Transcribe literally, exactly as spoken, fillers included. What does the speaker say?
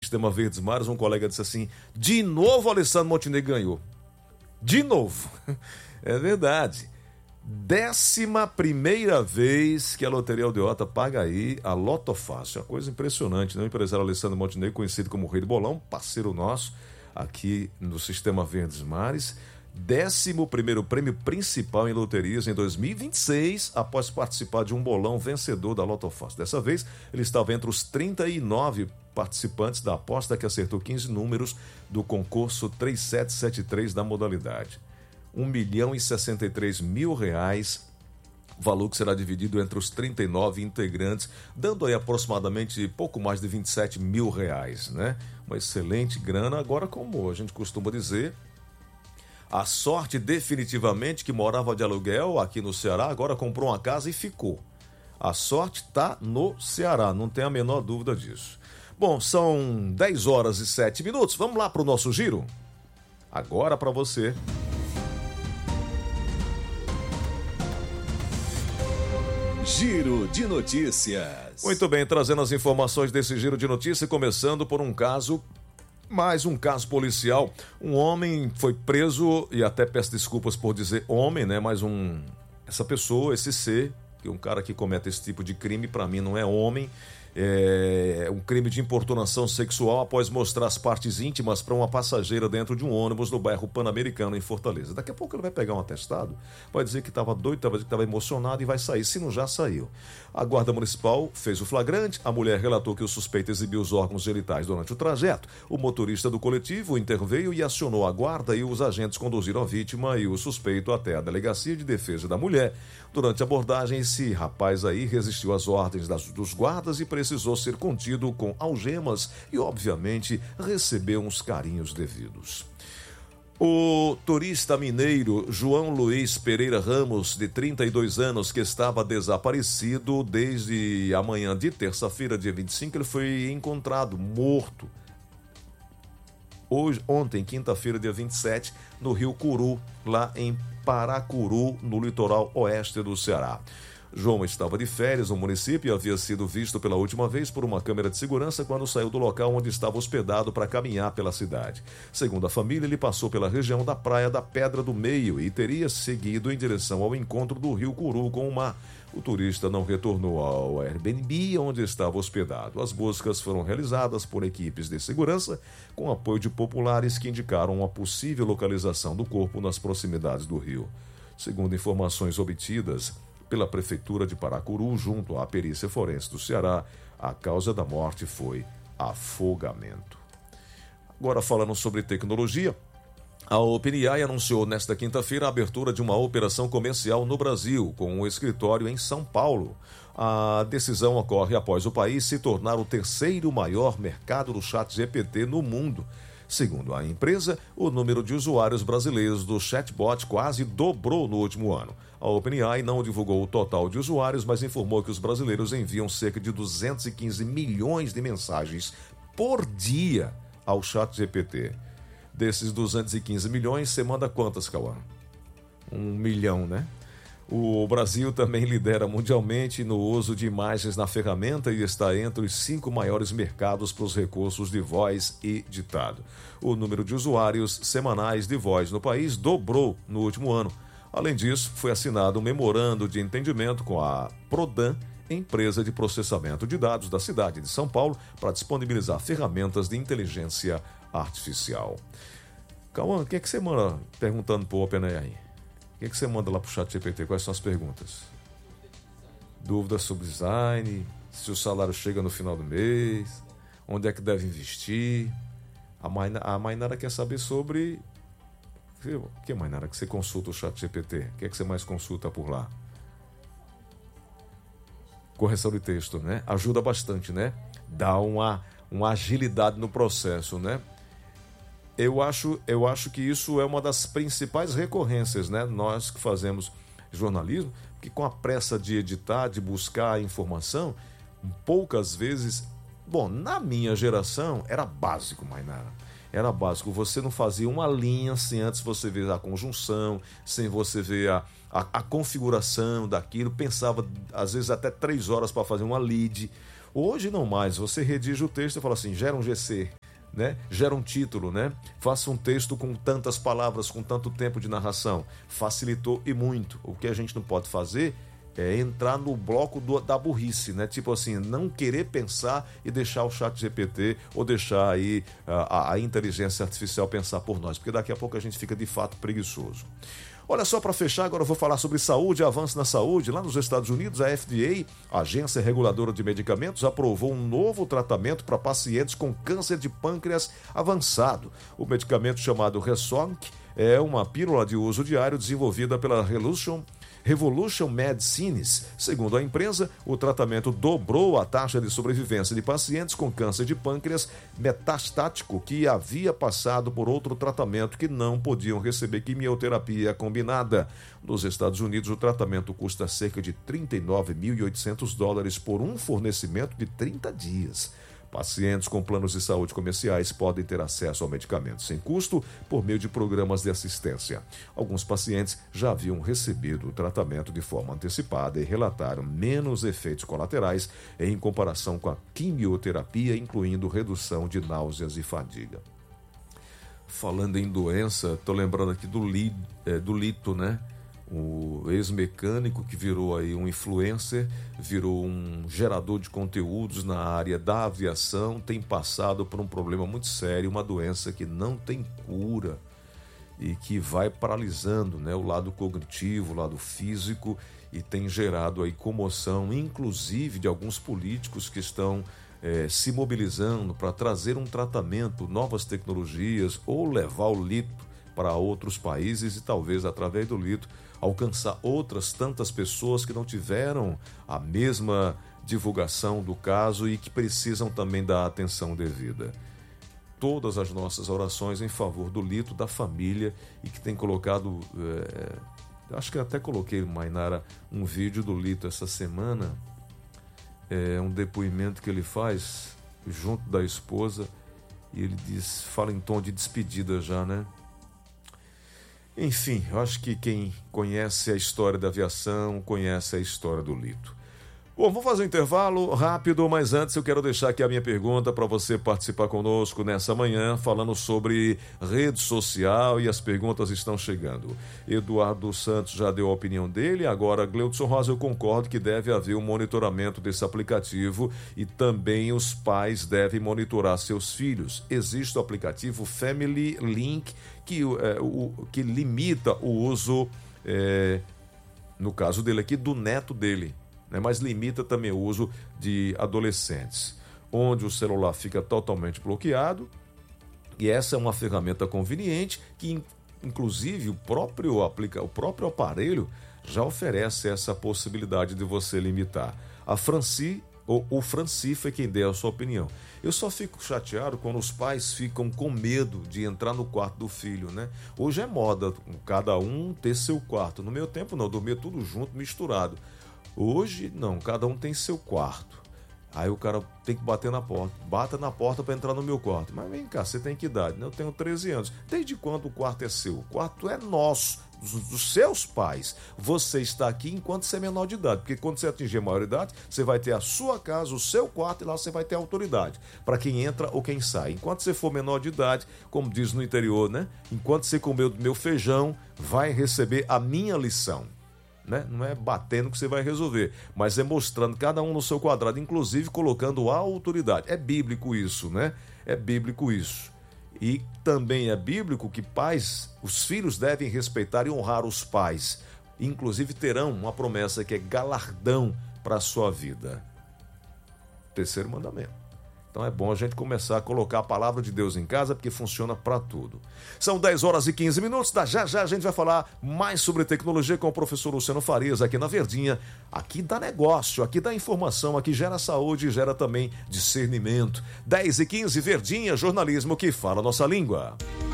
Sistema Verdes Mares, um colega disse assim: de novo o Alessandro Montenegro ganhou. De novo. É verdade. Décima primeira vez que a Loteria Aldeota paga aí a Loto Fácil. Uma coisa impressionante, né? O empresário Alessandro Montenegro, conhecido como Rei do Bolão, parceiro nosso aqui no Sistema Verdes Mares. Décimo primeiro prêmio principal em loterias em dois mil e vinte e seis, após participar de um bolão vencedor da Loto Fácil. Dessa vez, ele estava entre os trinta e nove participantes da aposta que acertou quinze números do concurso três sete sete três da modalidade. um milhão e sessenta e três mil reais, valor que será dividido entre os trinta e nove integrantes, dando aí aproximadamente pouco mais de vinte e sete mil reais, né? Uma excelente grana. Agora, como a gente costuma dizer, a sorte definitivamente, que morava de aluguel aqui no Ceará, agora comprou uma casa e ficou. A sorte está no Ceará, não tem a menor dúvida disso. Bom, são dez horas e sete minutos, vamos lá para o nosso giro? Agora para você. Giro de Notícias. Muito bem, trazendo as informações desse Giro de Notícias, começando por um caso, mais um caso policial. Um homem foi preso, e até peço desculpas por dizer homem, né? Mas um, essa pessoa, esse ser, que um cara que comete esse tipo de crime, para mim não é homem. É um crime de importunação sexual após mostrar as partes íntimas para uma passageira dentro de um ônibus no bairro Pan-Americano, em Fortaleza. Daqui a pouco ele vai pegar um atestado, vai dizer que estava doido, vai dizer que estava emocionado e vai sair, se não já saiu. A Guarda Municipal fez o flagrante, a mulher relatou que o suspeito exibiu os órgãos genitais durante o trajeto. O motorista do coletivo interveio e acionou a guarda, e os agentes conduziram a vítima e o suspeito até a Delegacia de Defesa da Mulher. Durante a abordagem, esse rapaz aí resistiu às ordens das, dos guardas e precisou ser contido com algemas e, obviamente, recebeu uns carinhos devidos. O turista mineiro João Luiz Pereira Ramos, de trinta e dois anos, que estava desaparecido desde a manhã de terça-feira, dia vinte e cinco, ele foi encontrado morto hoje, ontem, quinta-feira, dia vinte e sete, no Rio Curu, lá em Paracuru, no litoral oeste do Ceará. João estava de férias no município e havia sido visto pela última vez por uma câmera de segurança quando saiu do local onde estava hospedado para caminhar pela cidade. Segundo a família, ele passou pela região da Praia da Pedra do Meio e teria seguido em direção ao encontro do Rio Curu com o mar. O turista não retornou ao Airbnb onde estava hospedado. As buscas foram realizadas por equipes de segurança com apoio de populares que indicaram uma possível localização do corpo nas proximidades do rio. Segundo informações obtidas pela Prefeitura de Paracuru, junto à Perícia Forense do Ceará, a causa da morte foi afogamento. Agora, falando sobre tecnologia, a OpenAI anunciou nesta quinta-feira a abertura de uma operação comercial no Brasil, com um escritório em São Paulo. A decisão ocorre após o país se tornar o terceiro maior mercado do ChatGPT no mundo. Segundo a empresa, o número de usuários brasileiros do chatbot quase dobrou no último ano. A OpenAI não divulgou o total de usuários, mas informou que os brasileiros enviam cerca de duzentos e quinze milhões de mensagens por dia ao ChatGPT. Desses duzentos e quinze milhões, você manda quantas, Cauã? Um milhão, né? O Brasil também lidera mundialmente no uso de imagens na ferramenta e está entre os cinco maiores mercados para os recursos de voz e ditado. O número de usuários semanais de voz no país dobrou no último ano. Além disso, foi assinado um memorando de entendimento com a Prodan, empresa de processamento de dados da cidade de São Paulo, para disponibilizar ferramentas de inteligência artificial. Cauã, o que é que você manda perguntando para o OpenAI? O que, é que você manda lá para o ChatGPT? Quais são as perguntas? Dúvidas sobre design, se o salário chega no final do mês, onde é que deve investir. A Mainara, a Mainara quer saber sobre... O que, Mainara, que você consulta o ChatGPT? O que é que você mais consulta por lá? Correção de texto, né? Ajuda bastante, né? Dá uma, uma agilidade no processo, né? Eu acho, eu acho que isso é uma das principais recorrências, né? Nós que fazemos jornalismo, que com a pressa de editar, de buscar a informação, poucas vezes... Bom, na minha geração era básico, Mainara. Era básico. Você não fazia uma linha sem antes você ver a conjunção, sem você ver a, a, a configuração daquilo. Pensava, às vezes, até três horas para fazer uma lead. Hoje não mais. Você redige o texto e fala assim, gera um G C. né? Gera um título, né? Faça um texto com tantas palavras, com tanto tempo de narração. Facilitou e muito. O que a gente não pode fazer é entrar no bloco do, da burrice, né? Tipo assim, não querer pensar e deixar o chat G P T ou deixar aí a, a inteligência artificial pensar por nós, porque daqui a pouco a gente fica de fato preguiçoso. Olha só, para fechar, agora eu vou falar sobre saúde, avanço na saúde. Lá nos Estados Unidos, a F D A, a Agência Reguladora de Medicamentos, aprovou um novo tratamento para pacientes com câncer de pâncreas avançado. O medicamento chamado Resonc é uma pílula de uso diário desenvolvida pela Revolution Revolution Medicines. Segundo a empresa, o tratamento dobrou a taxa de sobrevivência de pacientes com câncer de pâncreas metastático que havia passado por outro tratamento que não podiam receber quimioterapia combinada. Nos Estados Unidos, o tratamento custa cerca de trinta e nove mil e oitocentos dólares por um fornecimento de trinta dias. Pacientes com planos de saúde comerciais podem ter acesso ao medicamento sem custo por meio de programas de assistência. Alguns pacientes já haviam recebido o tratamento de forma antecipada e relataram menos efeitos colaterais em comparação com a quimioterapia, incluindo redução de náuseas e fadiga. Falando em doença, estou lembrando aqui do, Li, é, do Lito, né? O ex-mecânico que virou aí um influencer, virou um gerador de conteúdos na área da aviação, tem passado por um problema muito sério, uma doença que não tem cura e que vai paralisando, né, o lado cognitivo, o lado físico, e tem gerado aí comoção, inclusive de alguns políticos que estão é, se mobilizando para trazer um tratamento, novas tecnologias ou levar o Lito para outros países e talvez através do Lito alcançar outras tantas pessoas que não tiveram a mesma divulgação do caso e que precisam também da atenção devida. Todas as nossas orações em favor do Lito, da família, e que tem colocado, é, acho que até coloquei, Mainara, um vídeo do Lito essa semana, é, um depoimento que ele faz junto da esposa, e ele diz, fala em tom de despedida já, né? Enfim, eu acho que quem conhece a história da aviação, conhece a história do Lito. Bom, vou fazer um intervalo rápido, mas antes eu quero deixar aqui a minha pergunta para você participar conosco nessa manhã, falando sobre rede social, e as perguntas estão chegando. Eduardo Santos já deu a opinião dele, agora Gleudson Rosa, eu concordo que deve haver um monitoramento desse aplicativo e também os pais devem monitorar seus filhos. Existe o aplicativo Family Link que, é, o, que limita o uso, é, no caso dele aqui, do neto dele. Né, mas limita também o uso de adolescentes, onde o celular fica totalmente bloqueado, e essa é uma ferramenta conveniente que, inclusive, o próprio, aplica, o próprio aparelho já oferece essa possibilidade de você limitar. A Franci, ou o Franci foi quem deu a sua opinião. Eu só fico chateado quando os pais ficam com medo de entrar no quarto do filho, né? Hoje é moda, cada um ter seu quarto. No meu tempo não, eu dormia tudo junto, misturado. Hoje, não, cada um tem seu quarto. Aí o cara tem que bater na porta. Bata na porta para entrar no meu quarto. Mas vem cá, você tem que idade? Eu tenho treze anos. Desde quando o quarto é seu? O quarto é nosso, dos, dos seus pais. Você está aqui enquanto você é menor de idade. Porque quando você atingir a maioridade, você vai ter a sua casa, o seu quarto, e lá você vai ter autoridade para quem entra ou quem sai. Enquanto você for menor de idade, como diz no interior, né? Enquanto você comer do meu feijão, vai receber a minha lição. Né? Não é batendo que você vai resolver, mas é mostrando cada um no seu quadrado, inclusive colocando a autoridade. É bíblico isso, né? É bíblico isso. E também é bíblico que pais, os filhos devem respeitar e honrar os pais. Inclusive terão uma promessa que é galardão para a sua vida. Terceiro mandamento. Então é bom a gente começar a colocar a palavra de Deus em casa, porque funciona para tudo. São dez horas e quinze minutos, da já já a gente vai falar mais sobre tecnologia com o professor Luciano Farias aqui na Verdinha. Aqui dá negócio, aqui dá informação, aqui gera saúde e gera também discernimento. dez e quinze, Verdinha, jornalismo que fala a nossa língua.